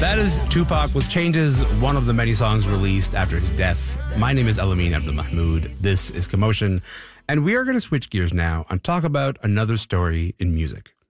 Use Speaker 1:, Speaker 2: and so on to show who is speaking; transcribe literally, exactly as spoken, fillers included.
Speaker 1: That is Tupac with Changes, one of the many songs released after his death. My name is Elamin Abdul Mahmoud. This is Commotion. And we are going to switch gears now and talk about another story in music.